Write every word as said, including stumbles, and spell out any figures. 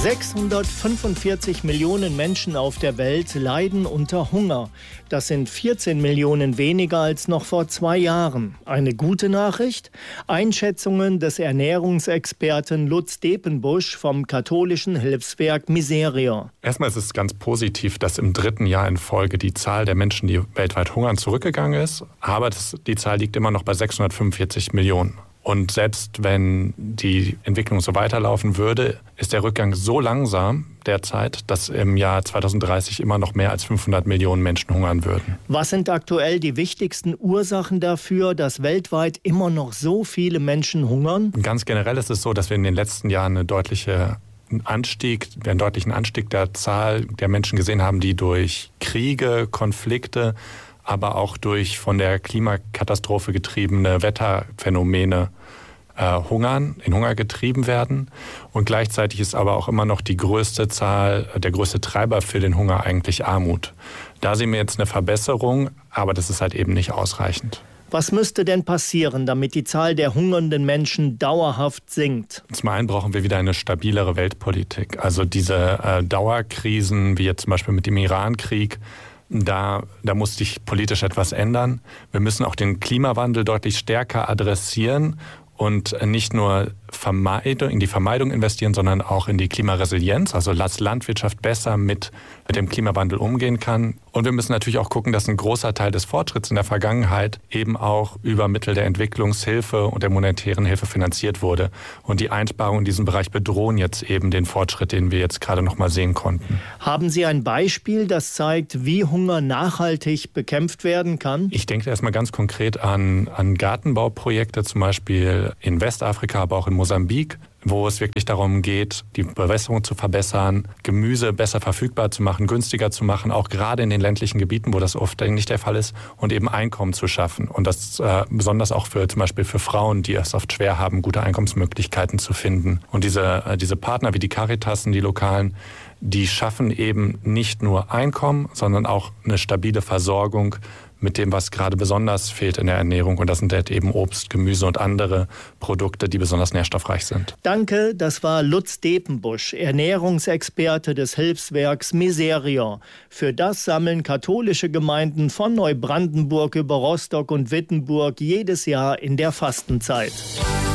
sechshundertfünfundvierzig Millionen Menschen auf der Welt leiden unter Hunger. Das sind vierzehn Millionen weniger als noch vor zwei Jahren. Eine gute Nachricht? Einschätzungen des Ernährungsexperten Lutz Depenbusch vom katholischen Hilfswerk Miseria. Erstmal ist es ganz positiv, dass im dritten Jahr in Folge die Zahl der Menschen, die weltweit hungern, zurückgegangen ist. Aber das, die Zahl liegt immer noch bei sechshundertfünfundvierzig Millionen. Und selbst wenn die Entwicklung so weiterlaufen würde, ist der Rückgang so langsam derzeit, dass im Jahr zweitausenddreißig immer noch mehr als fünfhundert Millionen Menschen hungern würden. Was sind aktuell die wichtigsten Ursachen dafür, dass weltweit immer noch so viele Menschen hungern? Ganz generell ist es so, dass wir in den letzten Jahren eine deutliche Anstieg, einen deutlichen Anstieg der Zahl der Menschen gesehen haben, die durch Kriege, Konflikte, aber auch durch von der Klimakatastrophe getriebene Wetterphänomene äh, hungern, in Hunger getrieben werden. Und gleichzeitig ist aber auch immer noch die größte Zahl, der größte Treiber für den Hunger eigentlich Armut. Da sehen wir jetzt eine Verbesserung, aber das ist halt eben nicht ausreichend. Was müsste denn passieren, damit die Zahl der hungernden Menschen dauerhaft sinkt? Zum einen brauchen wir wieder eine stabilere Weltpolitik. Also diese äh, Dauerkrisen, wie jetzt zum Beispiel mit dem Irankrieg, Da, da muss sich politisch etwas ändern. Wir müssen auch den Klimawandel deutlich stärker adressieren und nicht nur Vermeidung, in die Vermeidung investieren, sondern auch in die Klimaresilienz, also dass Landwirtschaft besser mit, mit dem Klimawandel umgehen kann. Und wir müssen natürlich auch gucken, dass ein großer Teil des Fortschritts in der Vergangenheit eben auch über Mittel der Entwicklungshilfe und der monetären Hilfe finanziert wurde. Und die Einsparungen in diesem Bereich bedrohen jetzt eben den Fortschritt, den wir jetzt gerade noch mal sehen konnten. Haben Sie ein Beispiel, das zeigt, wie Hunger nachhaltig bekämpft werden kann? Ich denke erstmal ganz konkret an, an Gartenbauprojekte, zum Beispiel in Westafrika, aber auch in Mosambik, wo es wirklich darum geht, die Bewässerung zu verbessern, Gemüse besser verfügbar zu machen, günstiger zu machen, auch gerade in den ländlichen Gebieten, wo das oft nicht der Fall ist, und eben Einkommen zu schaffen. Und das äh, besonders auch für zum Beispiel für Frauen, die es oft schwer haben, gute Einkommensmöglichkeiten zu finden. Und diese, äh, diese Partner wie die Caritasen, die lokalen, die schaffen eben nicht nur Einkommen, sondern auch eine stabile Versorgung mit dem, was gerade besonders fehlt in der Ernährung. Und das sind halt eben Obst, Gemüse und andere Produkte, die besonders nährstoffreich sind. Danke, das war Lutz Depenbusch, Ernährungsexperte des Hilfswerks Miseria. Für das sammeln katholische Gemeinden von Neubrandenburg über Rostock und Wittenburg jedes Jahr in der Fastenzeit.